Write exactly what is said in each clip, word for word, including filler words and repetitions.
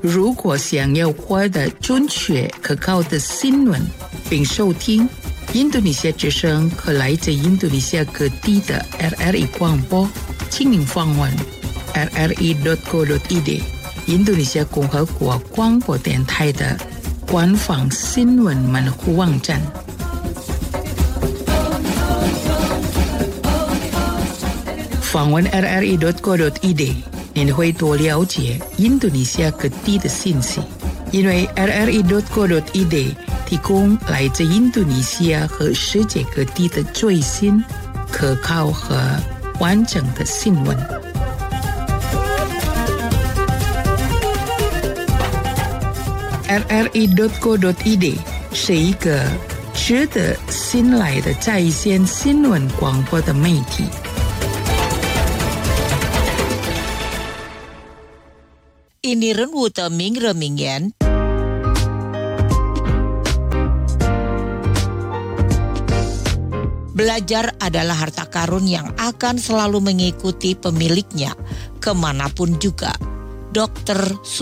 如果想要获得准确可靠的新闻并收听印度尼西亚之声和来自印度尼西亚各地的 R R I 广播，请您访问 r r i dot co dot i d 印度尼西亚共和国广播电台的官方新闻门户网站。访问 r r i dot co dot i d 您会多了解印度尼西亚各地的信息，因为 r r i dot co dot i d 提供来自印度尼西亚和世界各地的最新、可靠和完整的新闻。r r i dot co dot i d 是一个值得信赖的在线新闻广播的媒体。 Ini Renwu的名人名言。Belajar adalah harta karun yang akan selalu mengikuti pemiliknya kemanapun juga. Dokter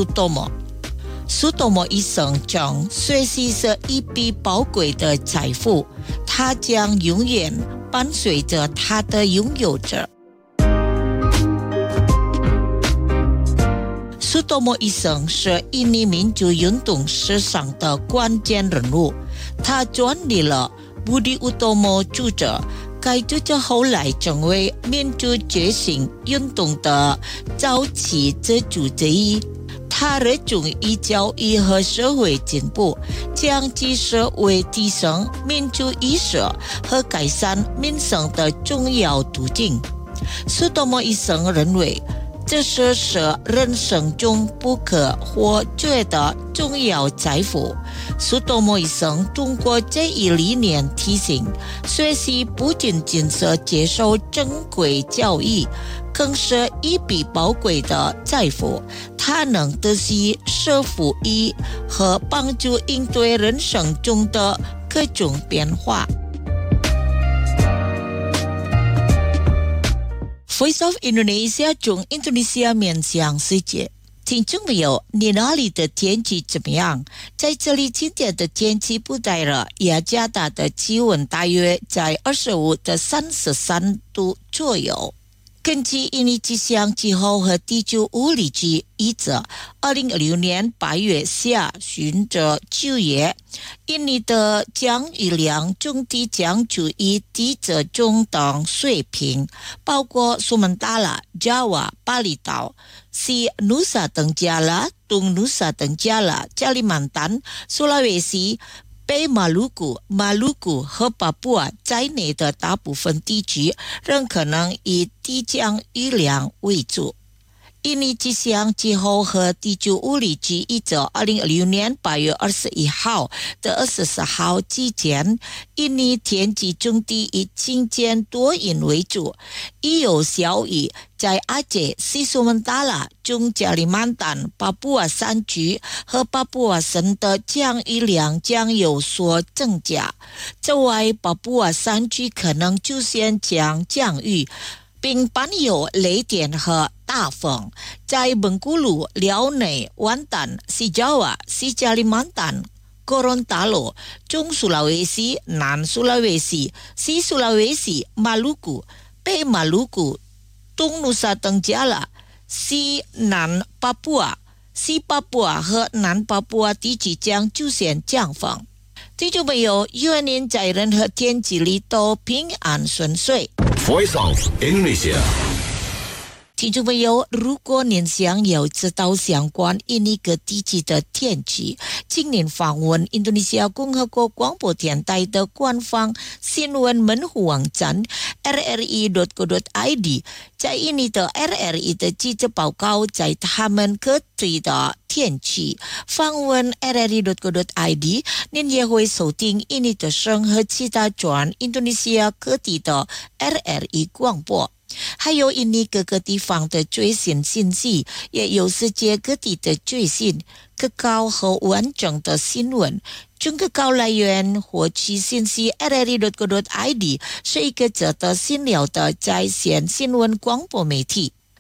Sutomo。Sutomo 一生中虽是是一笔宝贵的财富，它将永远伴随着它的拥有者。Sutomo 一生是印尼民主运动史上的关键人物，他建立了 Budi Utomo 组织，该组织后来成为民主觉醒运动的早期支柱之一。他热衷于教育和社会进步，将知识为提升民主意识和改善民生的重要途径。Sutomo 一生认为，这是是人生中不可或缺的重要财富。Sutomo 一生通过这一理念提醒，学习不仅仅是接受正规教育，更是一笔宝贵的财富。它能得悉社福益和帮助应对人生中的各种变化。Voice of Indonesia 从印度尼西亚面向世界。听众朋友，你那里的天气怎么样？在这里今天的天气不太热，雅加达的气温大约在二十五到三十三度左右。根据印尼气象气候和地球物理局预测，二零二六年八月下旬至九月，印尼的降雨量总体将处于低至中等水平，包括苏门答腊、Jawa、巴厘岛、西努萨登加拉、东努萨登加拉、加里曼丹、苏拉威西、北马鲁古、马鲁古和巴布亚在内的大部分地区仍可能以低降雨量为主。印尼气象气候和地球物理局预测二零二六年八月二十一号到二十四号之间，印尼天气总体以晴间多云为主，亦有小雨。在阿杰、西苏门答腊、中加里曼丹、巴布亚山区和巴布亚省的降雨量将有所增加。此外，巴布亚山区可能出现强降雨，并伴有雷电和大风。在蒙古鲁、辽内、滦丹、西爪哇、西加里曼丹、哥伦达罗、中苏拉威西、南苏拉威西、西苏拉威西、马鲁古、北马鲁古、东努萨登加拉、西南巴布亚、西巴布亚和南巴布亚地区将出现降风。听众朋友，愿您在任何天气里都平安顺遂。 Voice of Indonesia。 听众朋友，如果您想要知道相关印尼各地区的天气，请您访问印度尼西亚共和国广播电台的官方新闻门户网站 r r i dot co dot i d。 在印尼的 R R I 的记者报告在他们各地的天气。访问 r r i dot co dot i d， 您也会收听印尼的声和其他转印度尼西亚各地的 R R I 广播。还有印尼各个地方的最新信息，也有世界各地的最新、可靠和完整的新闻。从可靠来源获取信息 r r i dot co dot i d 是一个值得信赖的在线新闻广播媒体。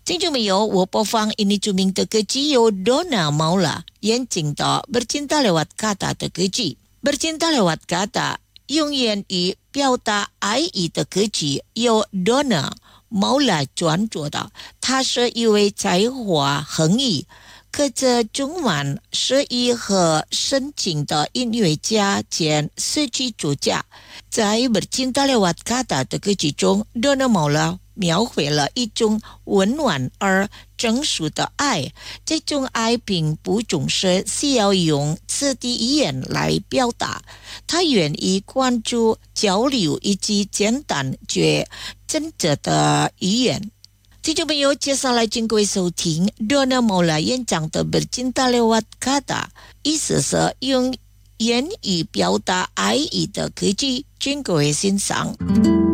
听众朋友，我播放ini著名的歌曲由 Donna Maula 演唱的 Bercinta Lewat Kata 的歌曲。Bercinta Lewat Kata 用言语表达爱意的歌曲由 Donna Maula 创作的，他是一位才华横溢、刻着中文诗意和深情的音乐家兼诗曲作家。在 Bercinta Lewat Kata 的歌曲中， Donna Maula 描绘了一种温暖而成熟的爱，这种爱并不总是需要用词的语言来表达，他愿意关注交流以及简单却真挚的语言。听众朋友，接下来请各位收听 Donna Maula 演唱的 Bercinta Lewat Kata， 意思是用言语表达爱意的歌曲，请各位欣赏。